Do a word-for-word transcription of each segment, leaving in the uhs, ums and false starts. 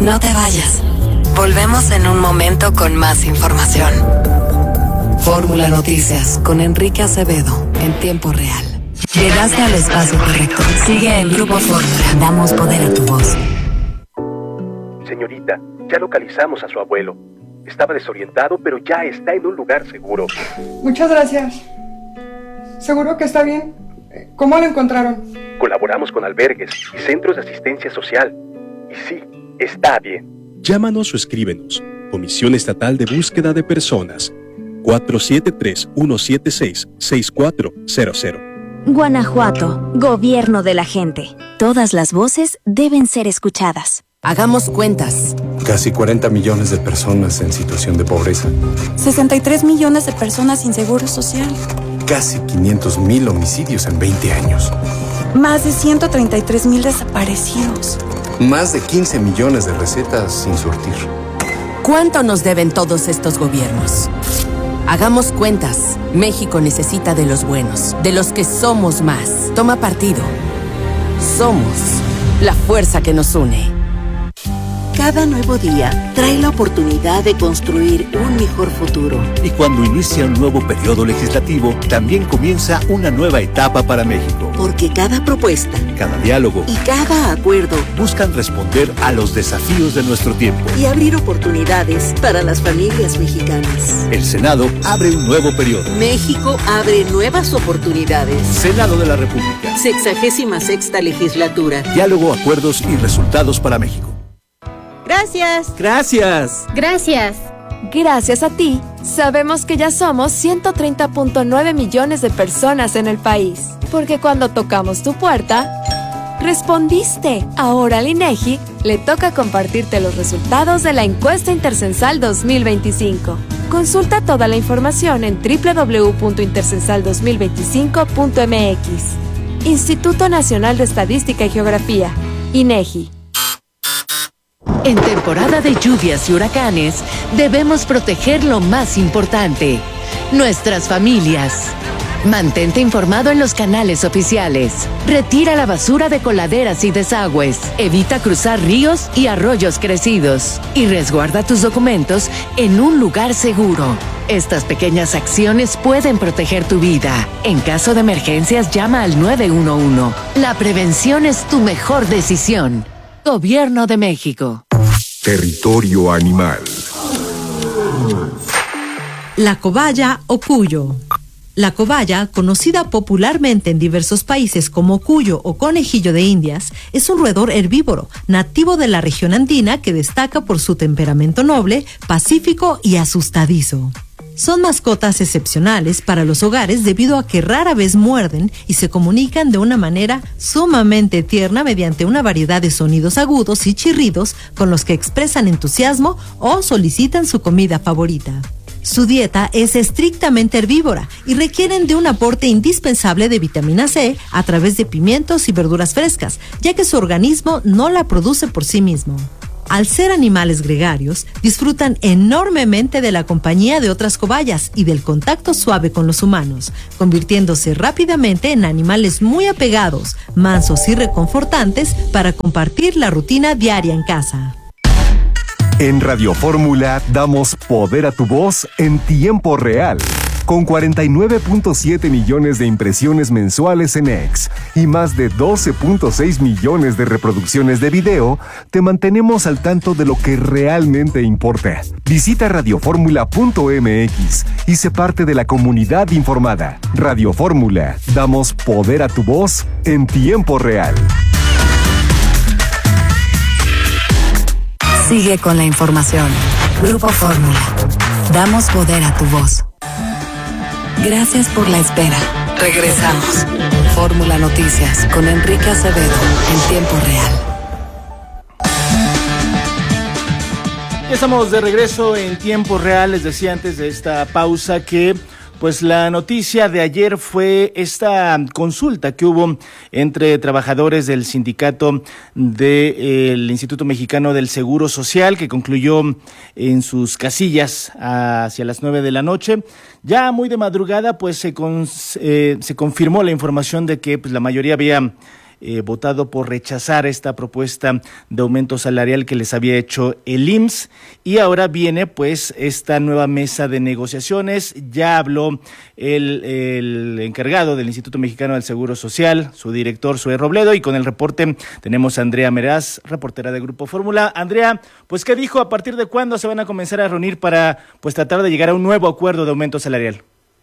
No te vayas. Volvemos en un momento con más información. Fórmula Noticias con Enrique Acevedo en tiempo real. Llegaste al espacio correcto. Sigue en Grupo Fórmula. Damos poder a tu voz. Señorita, ya localizamos a su abuelo. Estaba desorientado, pero ya está en un lugar seguro. Muchas gracias. ¿Seguro que está bien? ¿Cómo lo encontraron? Colaboramos con albergues y centros de asistencia social. Y sí, está bien. Llámanos o escríbenos. Comisión Estatal de Búsqueda de Personas. cuatro siete tres, uno siete seis, seis cuatro cero cero. Guanajuato, gobierno de la gente. Todas las voces deben ser escuchadas. Hagamos cuentas. Casi cuarenta millones de personas en situación de pobreza. sesenta y tres millones de personas sin seguro social. Casi quinientos mil homicidios en veinte años. Más de ciento treinta y tres mil desaparecidos. Más de quince millones de recetas sin surtir. ¿Cuánto nos deben todos estos gobiernos? Hagamos cuentas. México necesita de los buenos, de los que somos más. Toma partido. Somos la fuerza que nos une. Cada nuevo día trae la oportunidad de construir un mejor futuro. Y cuando inicia un nuevo periodo legislativo, también comienza una nueva etapa para México. Porque cada propuesta, cada diálogo y cada acuerdo buscan responder a los desafíos de nuestro tiempo y abrir oportunidades para las familias mexicanas. El Senado abre un nuevo periodo. México abre nuevas oportunidades. Senado de la República. Sexagésima sexta legislatura. Diálogo, acuerdos y resultados para México. Gracias. Gracias. Gracias. Gracias a ti, sabemos que ya somos ciento treinta punto nueve millones de personas en el país. Porque cuando tocamos tu puerta, respondiste. Ahora al INEGI le toca compartirte los resultados de la encuesta intercensal dos mil veinticinco. Consulta toda la información en doble u doble u doble u punto intercensal dos mil veinticinco punto m x. Instituto Nacional de Estadística y Geografía, INEGI. En temporada de lluvias y huracanes, debemos proteger lo más importante, nuestras familias. Mantente informado en los canales oficiales. Retira la basura de coladeras y desagües. Evita cruzar ríos y arroyos crecidos. Y resguarda tus documentos en un lugar seguro. Estas pequeñas acciones pueden proteger tu vida. En caso de emergencias, llama al nueve uno uno. La prevención es tu mejor decisión. Gobierno de México. Territorio animal. La cobaya o cuyo. La cobaya, conocida popularmente en diversos países como cuyo o conejillo de Indias, es un roedor herbívoro nativo de la región andina que destaca por su temperamento noble, pacífico y asustadizo. Son mascotas excepcionales para los hogares debido a que rara vez muerden y se comunican de una manera sumamente tierna mediante una variedad de sonidos agudos y chirridos con los que expresan entusiasmo o solicitan su comida favorita. Su dieta es estrictamente herbívora y requieren de un aporte indispensable de vitamina C a través de pimientos y verduras frescas, ya que su organismo no la produce por sí mismo. Al ser animales gregarios, disfrutan enormemente de la compañía de otras cobayas y del contacto suave con los humanos, convirtiéndose rápidamente en animales muy apegados, mansos y reconfortantes para compartir la rutina diaria en casa. En Radio Fórmula damos poder a tu voz en tiempo real. Con cuarenta y nueve punto siete millones de impresiones mensuales en X y más de doce punto seis millones de reproducciones de video, te mantenemos al tanto de lo que realmente importa. Visita radioformula punto m x y sé parte de la comunidad informada. Radio Fórmula, damos poder a tu voz en tiempo real. Sigue con la información. Grupo Fórmula. Damos poder a tu voz. Gracias por la espera. Regresamos. Fórmula Noticias con Enrique Acevedo en tiempo real. Ya estamos de regreso en tiempo real. Les decía antes de esta pausa que pues la noticia de ayer fue esta consulta que hubo entre trabajadores del sindicato del Instituto Mexicano del Seguro Social, que concluyó en sus casillas hacia las nueve de la noche. Ya muy de madrugada, pues se, con, eh, se confirmó la información de que pues, la mayoría había eh, votado por rechazar esta propuesta de aumento salarial que les había hecho el I M S S, y ahora viene pues esta nueva mesa de negociaciones. Ya habló el, el encargado del Instituto Mexicano del Seguro Social, su director Zoé Robledo, y con el reporte tenemos a Andrea Meraz, reportera de Grupo Fórmula. Andrea, pues ¿qué dijo? ¿A partir de cuándo se van a comenzar a reunir para pues tratar de llegar a un nuevo acuerdo de aumento salarial?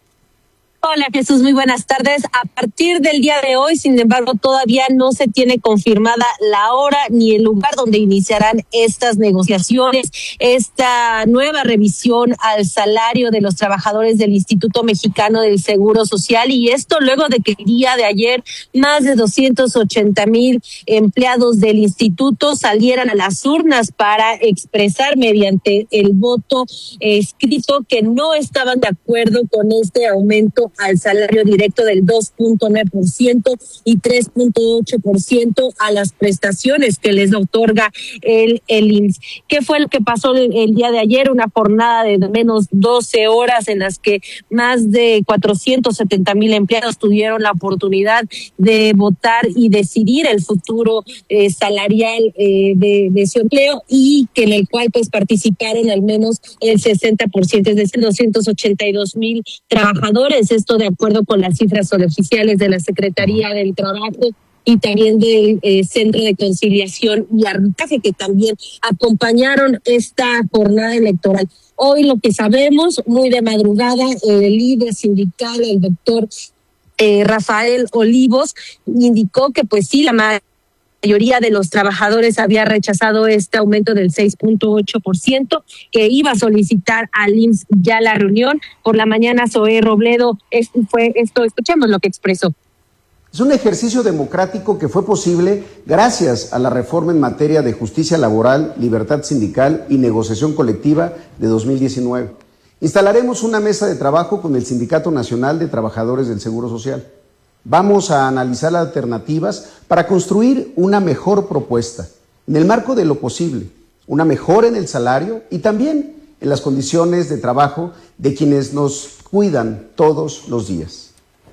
Hola Jesús, muy buenas tardes. A partir del día de hoy, sin embargo, todavía no se tiene confirmada la hora ni el lugar donde iniciarán estas negociaciones, esta nueva revisión al salario de los trabajadores del Instituto Mexicano del Seguro Social, y esto luego de que el día de ayer más de doscientos ochenta mil empleados del instituto salieran a las urnas para expresar mediante el voto escrito que no estaban de acuerdo con este aumento al salario directo del dos punto nueve por ciento y tres punto ocho por ciento a las prestaciones que les otorga el, el I M S S. ¿Qué fue lo que pasó el, el día de ayer? Una jornada de menos doce horas en las que más de cuatrocientos setenta mil empleados tuvieron la oportunidad de votar y decidir el futuro eh, salarial eh, de, de su empleo, y que en el cual pues participaron al menos el sesenta por ciento, es decir, doscientos ochenta y dos mil trabajadores. Esto de acuerdo con las cifras oficiales de la Secretaría del Trabajo y también del eh, Centro de Conciliación y Arbitraje, que también acompañaron esta jornada electoral. Hoy lo que sabemos, muy de madrugada, el líder sindical, el doctor eh, Rafael Olivos, indicó que pues sí, la mayoría mayoría de los trabajadores había rechazado este aumento del seis punto ocho por ciento, que iba a solicitar al I M S S ya la reunión. Por la mañana, Zoé Robledo, esto fue esto, escuchemos lo que expresó. Es un ejercicio democrático que fue posible gracias a la reforma en materia de justicia laboral, libertad sindical y negociación colectiva de dos mil diecinueve. Instalaremos una mesa de trabajo con el Sindicato Nacional de Trabajadores del Seguro Social. Vamos a analizar las alternativas para construir una mejor propuesta, en el marco de lo posible, una mejora en el salario y también en las condiciones de trabajo de quienes nos cuidan todos los días.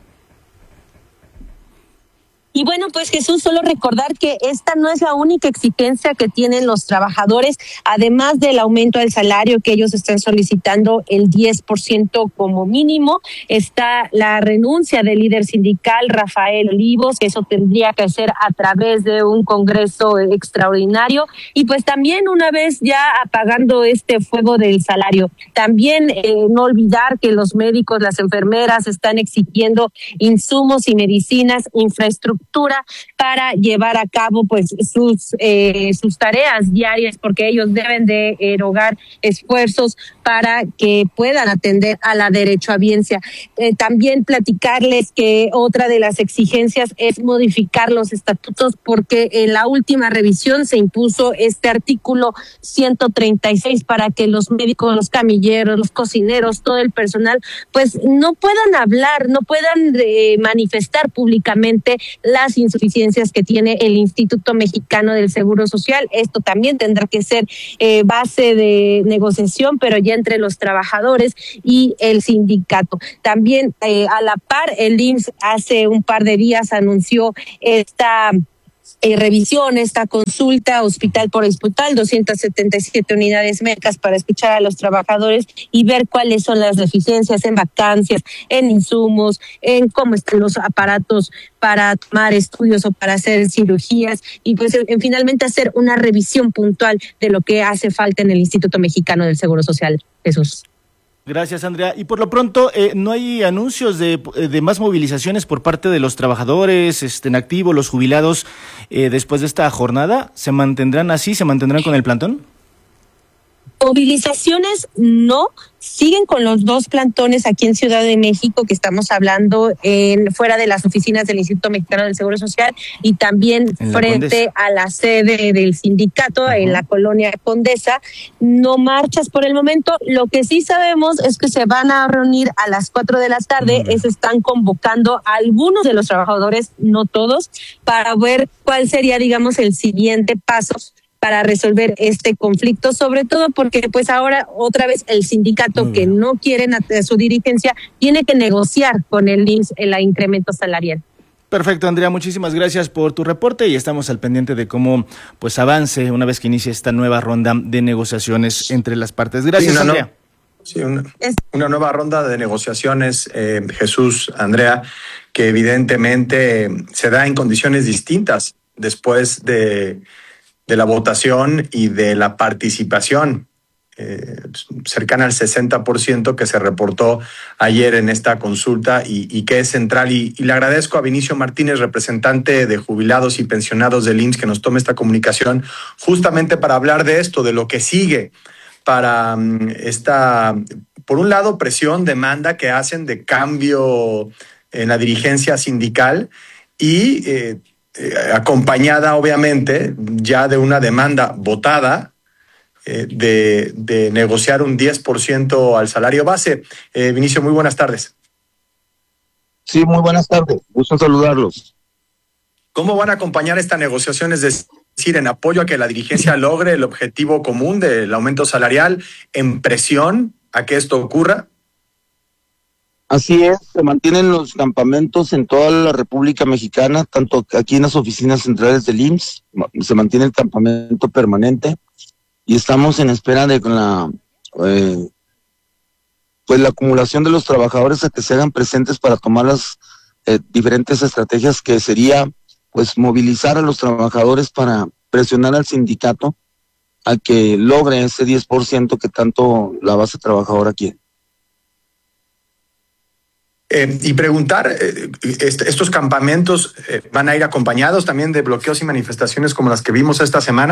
Y bueno, pues Jesús, solo recordar que esta no es la única exigencia que tienen los trabajadores, además del aumento del salario que ellos están solicitando el diez por ciento como mínimo, está la renuncia del líder sindical Rafael Olivos, que eso tendría que hacer a través de un congreso extraordinario, y pues también una vez ya apagando este fuego del salario, también eh, no olvidar que los médicos, las enfermeras están exigiendo insumos y medicinas, infraestructura para llevar a cabo pues sus eh, sus tareas diarias, porque ellos deben de erogar esfuerzos para que puedan atender a la derechohabiencia. Eh, también platicarles que otra de las exigencias es modificar los estatutos, porque en la última revisión se impuso este artículo ciento treinta y seis para que los médicos, los camilleros, los cocineros, todo el personal pues no puedan hablar, no puedan eh, manifestar públicamente las insuficiencias que tiene el Instituto Mexicano del Seguro Social. Esto también tendrá que ser eh, base de negociación, pero ya entre los trabajadores y el sindicato. También eh, a la par, el I M S S hace un par de días anunció esta Eh, revisión, esta consulta hospital por hospital, doscientas setenta y siete unidades médicas para escuchar a los trabajadores y ver cuáles son las deficiencias en vacancias, en insumos, en cómo están los aparatos para tomar estudios o para hacer cirugías, y pues en, en finalmente hacer una revisión puntual de lo que hace falta en el Instituto Mexicano del Seguro Social. Jesús. Gracias, Andrea. Y por lo pronto, eh, ¿no hay anuncios de, de más movilizaciones por parte de los trabajadores este, en activo, los jubilados, eh, después de esta jornada? ¿Se mantendrán así? ¿Se mantendrán con el plantón? Movilizaciones no, siguen con los dos plantones aquí en Ciudad de México, que estamos hablando en fuera de las oficinas del Instituto Mexicano del Seguro Social y también frente a la sede del sindicato, uh-huh, en la colonia Condesa. No marchas por el momento. Lo que sí sabemos es que se van a reunir a las cuatro de la tarde, uh-huh, se están convocando a algunos de los trabajadores, no todos, para ver cuál sería, digamos, el siguiente paso para resolver este conflicto, sobre todo porque pues ahora otra vez el sindicato que no quieren a su dirigencia tiene que negociar con el I M S S el incremento salarial. Perfecto, Andrea, muchísimas gracias por tu reporte y estamos al pendiente de cómo pues avance una vez que inicie esta nueva ronda de negociaciones entre las partes. Gracias, sí, no, Andrea. No. Sí, una, una nueva ronda de negociaciones, eh, Jesús, Andrea, que evidentemente eh, se da en condiciones distintas después de, de la votación y de la participación eh, cercana al sesenta por ciento que se reportó ayer en esta consulta y, y que es central. Y, y le agradezco a Vinicio Martínez, representante de jubilados y pensionados del I M S S, que nos tome esta comunicación justamente para hablar de esto, de lo que sigue para um, esta, por un lado, presión, demanda que hacen de cambio en la dirigencia sindical y eh, eh, acompañada, obviamente, ya de una demanda votada eh, de, de negociar un diez por ciento al salario base. Eh, Vinicio, muy buenas tardes. Sí, muy buenas tardes. Gusto saludarlos. ¿Cómo van a acompañar esta negociación? Es decir, en apoyo a que la dirigencia logre el objetivo común del aumento salarial, en presión a que esto ocurra. Así es, se mantienen los campamentos en toda la República Mexicana, tanto aquí en las oficinas centrales del I M S S, se mantiene el campamento permanente y estamos en espera de la eh, pues la acumulación de los trabajadores a que se hagan presentes para tomar las eh, diferentes estrategias, que sería pues movilizar a los trabajadores para presionar al sindicato a que logre ese diez por ciento que tanto la base trabajadora quiere. Eh, y preguntar, eh, est ¿estos campamentos eh, van a ir acompañados también de bloqueos y manifestaciones como las que vimos esta semana?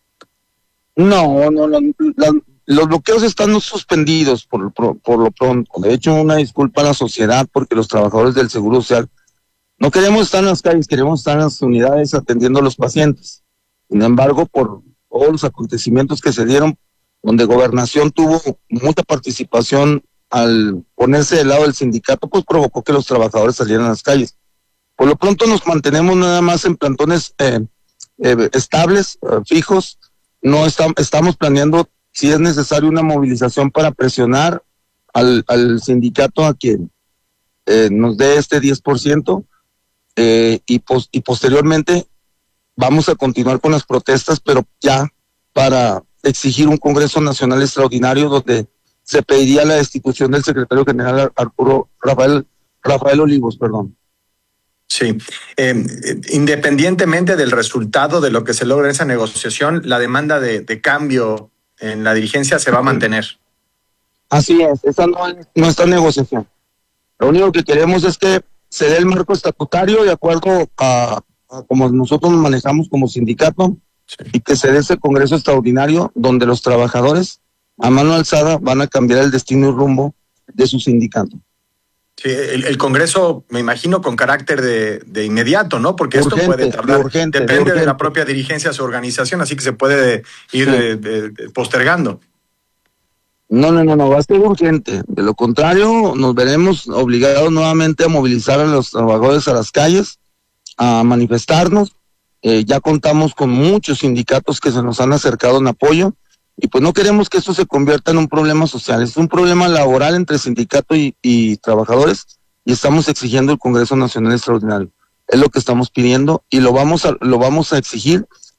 No, no, no la, los bloqueos están suspendidos por, por, por lo pronto. De hecho, una disculpa a la sociedad porque los trabajadores del Seguro Social no queremos estar en las calles, queremos estar en las unidades atendiendo a los pacientes. Sin embargo, por todos los acontecimientos que se dieron, donde Gobernación tuvo mucha participación al ponerse del lado del sindicato, pues provocó que los trabajadores salieran a las calles. Por lo pronto nos mantenemos nada más en plantones eh, eh, estables, eh, fijos. No está, estamos planeando, si es necesario, una movilización para presionar al, al sindicato a que eh, nos dé este diez por ciento. Eh, y, pos y posteriormente vamos a continuar con las protestas, pero ya para exigir un Congreso Nacional Extraordinario donde se pediría la destitución del secretario general Arturo Rafael, Rafael Olivos, perdón. Sí, eh, independientemente del resultado de lo que se logra en esa negociación, la demanda de, de cambio en la dirigencia se va a mantener. Así es, esa no es nuestra negociación. Lo único que queremos es que se dé el marco estatutario de acuerdo a, a como nosotros nos manejamos como sindicato, sí, y que se dé ese Congreso Extraordinario donde los trabajadores a mano alzada van a cambiar el destino y rumbo de su sindicato. Sí, el, el Congreso, me imagino, con carácter de, de inmediato, ¿no? Porque urgente, esto puede tardar, de urgente, depende de, de la propia dirigencia, su organización, así que se puede ir sí. de, de, de, postergando. No, no, no, no, va a ser urgente. De lo contrario, nos veremos obligados nuevamente a movilizar a los trabajadores a las calles, a manifestarnos. Eh, ya contamos con muchos sindicatos que se nos han acercado en apoyo y pues no queremos que esto se convierta en un problema social. Es un problema laboral entre sindicato y, y trabajadores y estamos exigiendo el Congreso Nacional Extraordinario. Es lo que estamos pidiendo y lo vamos a, lo vamos a exigir